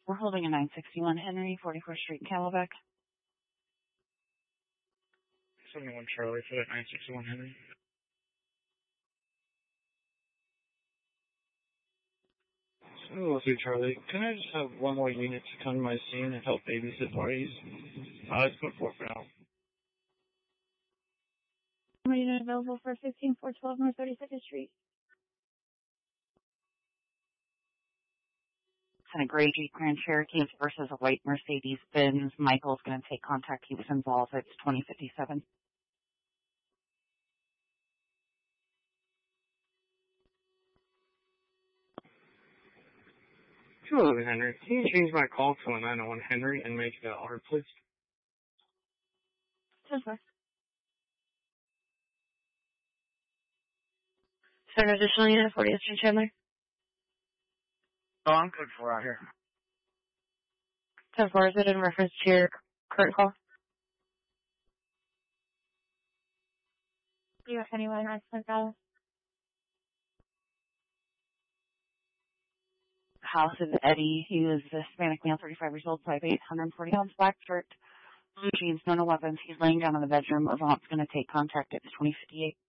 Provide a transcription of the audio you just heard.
We're holding a 961 Henry, 44th Street, Camelback. 71 Charlie for that 961 Henry. Oh, okay, Charlie. Can I just have one more unit to come to my scene and help babysit parties? It's put 4 for now. Unit available for 15412 North 32nd Street. And a gray Jeep Grand Cherokee versus a white Mercedes-Benz. Michael's going to take contact. He was involved. It's 2057. 211 Henry. Can you change my call to a 901 Henry and make it R, please? Sure. Is there an additional unit for 40th Street, Chandler? Oh, I'm good for out here. 10-4, is it in reference to your current call? Do you have anyone accident, Dallas? House is Eddie. He was a Hispanic male, 35 years old, 5'8", 140 pounds, black shirt, blue jeans, no weapons. He's laying down in the bedroom. Avant's going to take contact at 2058.